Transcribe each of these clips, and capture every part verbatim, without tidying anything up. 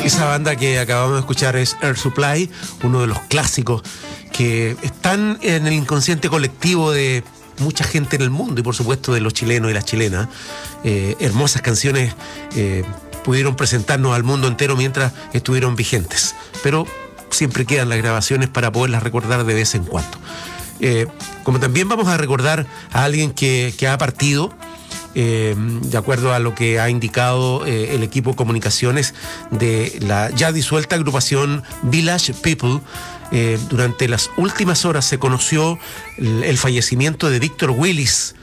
Esa banda que acabamos de escuchar es Air Supply, uno de los clásicos que están en el inconsciente colectivo de mucha gente en el mundo y por supuesto de los chilenos y las chilenas. Eh, hermosas canciones eh, pudieron presentarnos al mundo entero mientras estuvieron vigentes, pero siempre quedan las grabaciones para poderlas recordar de vez en cuando. Eh, como también vamos a recordar a alguien que, que ha partido, eh, de acuerdo a lo que ha indicado eh, el equipo de comunicaciones de la ya disuelta agrupación Village People. Eh, durante las últimas horas se conoció el, el fallecimiento de Victor Willis,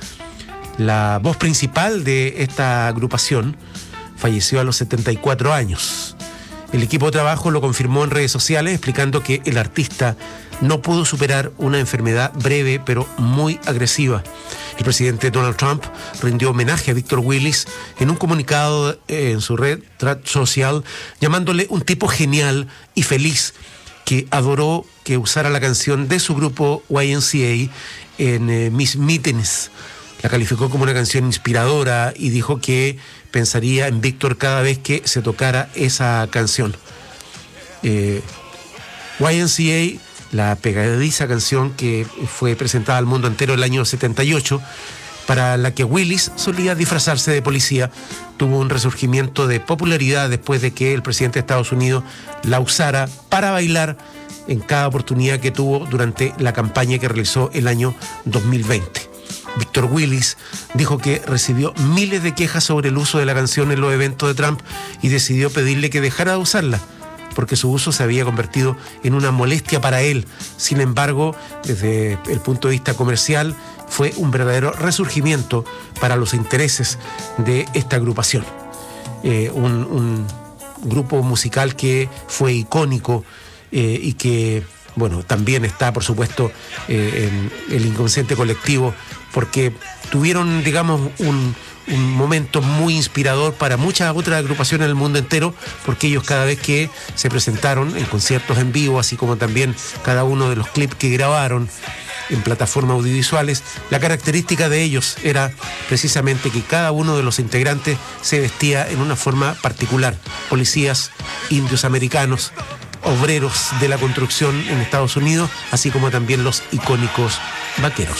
la voz principal de esta agrupación. Falleció a los setenta y cuatro años. El equipo de trabajo lo confirmó en redes sociales, explicando que el artista no pudo superar una enfermedad breve pero muy agresiva. El presidente Donald Trump rindió homenaje a Victor Willis en un comunicado eh, en su red social, llamándole un tipo genial y feliz que adoró que usara la canción de su grupo Y M C A en eh, Mis Meetings. La calificó como una canción inspiradora y dijo que pensaría en Víctor cada vez que se tocara esa canción. Eh, Y M C A, la pegadiza canción que fue presentada al mundo entero el año setenta y ocho, para la que Willis solía disfrazarse de policía, tuvo un resurgimiento de popularidad después de que el presidente de Estados Unidos la usara para bailar en cada oportunidad que tuvo durante la campaña que realizó el año dos mil veinte. Victor Willis dijo que recibió miles de quejas sobre el uso de la canción en los eventos de Trump y decidió pedirle que dejara de usarla, porque su uso se había convertido en una molestia para él. Sin embargo, desde el punto de vista comercial, fue un verdadero resurgimiento para los intereses de esta agrupación. Eh, un, un grupo musical que fue icónico eh, y que, bueno, también está, por supuesto, eh, en el inconsciente colectivo, porque tuvieron, digamos, un... un momento muy inspirador para muchas otras agrupaciones del mundo entero, porque ellos cada vez que se presentaron en conciertos en vivo, así como también cada uno de los clips que grabaron en plataformas audiovisuales, la característica de ellos era precisamente que cada uno de los integrantes se vestía en una forma particular. Policías, indios americanos, obreros de la construcción en Estados Unidos, así como también los icónicos vaqueros.